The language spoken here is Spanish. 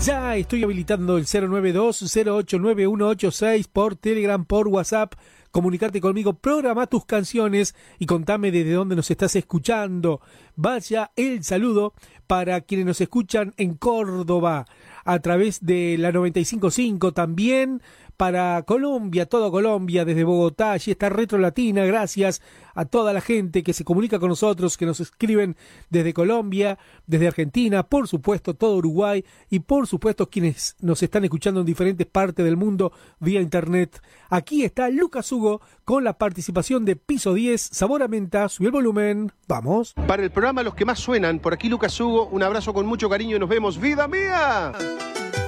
Ya estoy habilitando el 092-089-186 por Telegram, por WhatsApp. Comunicarte conmigo, programa tus canciones y contame desde dónde nos estás escuchando. Vaya el saludo para quienes nos escuchan en Córdoba a través de la 95.5, también para Colombia, toda Colombia, desde Bogotá. Allí está Retro Latina. Gracias a toda la gente que se comunica con nosotros, que nos escriben desde Colombia, desde Argentina, por supuesto todo Uruguay y por supuesto quienes nos están escuchando en diferentes partes del mundo vía internet. Aquí está Lucas Hugo con la participación de Piso 10, Sabor a Menta. Sube el volumen, vamos. Para el programa Los que más suenan, por aquí Lucas Hugo, un abrazo con mucho cariño y nos vemos. ¡Vida mía!